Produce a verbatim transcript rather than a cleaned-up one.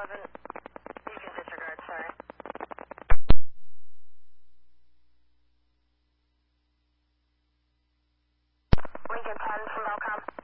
seven. You can disregard, sorry. Lincoln ten from Belcom.